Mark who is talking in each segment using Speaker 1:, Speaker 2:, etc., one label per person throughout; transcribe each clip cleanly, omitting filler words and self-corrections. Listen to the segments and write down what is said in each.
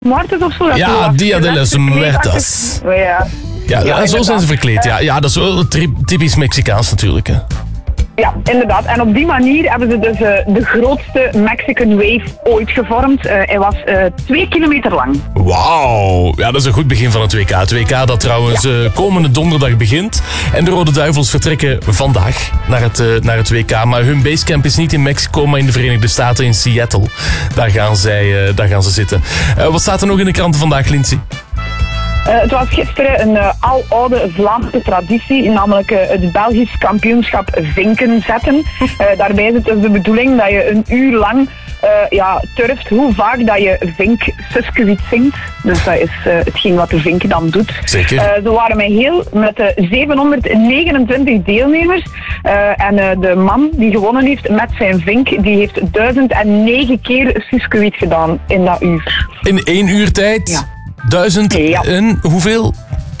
Speaker 1: Muertos of zo. Dat
Speaker 2: Ja, Dia de los Muertos.
Speaker 1: Ja,
Speaker 2: en zo zijn ze verkleed. Ja, dat is wel typisch Mexicaans natuurlijk. Hè.
Speaker 1: Ja, inderdaad. En op die manier hebben ze dus de grootste Mexican Wave ooit gevormd. Hij was 2 kilometer lang.
Speaker 2: Wauw. Ja, dat is een goed begin van het WK. Het WK dat trouwens komende donderdag begint. En de Rode Duivels vertrekken vandaag naar het WK. Maar hun basecamp is niet in Mexico, maar in de Verenigde Staten, in Seattle. Daar gaan ze zitten. Wat staat er nog in de kranten vandaag, Lindsay?
Speaker 1: Het was gisteren een aloude Vlaamse traditie, namelijk het Belgisch kampioenschap vinken zetten. Daarbij is het dus de bedoeling dat je een uur lang turft hoe vaak dat je vink Suske zingt. Dus dat is hetgeen wat de vink dan doet.
Speaker 2: Zeker.
Speaker 1: Ze waren met 729 deelnemers. En de man die gewonnen heeft met zijn vink, die heeft 1009 keer Suske gedaan in dat uur.
Speaker 2: In 1 uur tijd?
Speaker 1: Ja.
Speaker 2: 1000 en hoeveel?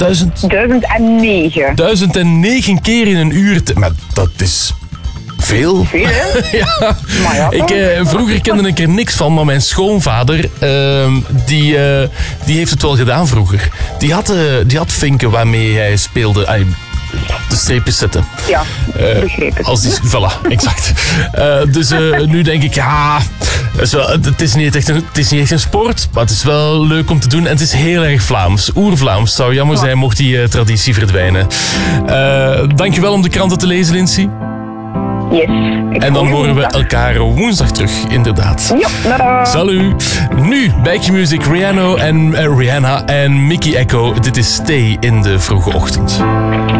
Speaker 1: 1009.
Speaker 2: 1009 keer in een uur. Maar dat is veel.
Speaker 1: Veel, hè?
Speaker 2: Ja.
Speaker 1: Maar ja,
Speaker 2: Vroeger kende ik er niks van, maar mijn schoonvader, die heeft het wel gedaan vroeger. Die had vinken waarmee hij speelde. De streepjes zetten.
Speaker 1: Ja, begrepen.
Speaker 2: Voilà, exact. Dus nu denk ik, het is niet echt een sport, maar het is wel leuk om te doen. En het is heel erg Vlaams, oer-Vlaams. Het zou jammer zijn mocht die traditie verdwijnen. Dankjewel om de kranten te lezen, Lindsay.
Speaker 1: Yes.
Speaker 2: En dan horen we elkaar woensdag terug, inderdaad.
Speaker 1: Ja, tada.
Speaker 2: Salut. Nu, Back Your Music, Rihanna en Mickey Echo. Dit is Stay in de vroege ochtend.